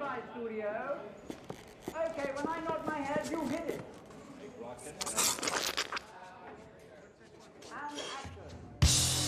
right, studio. Okay, when I nod my head, you hit it.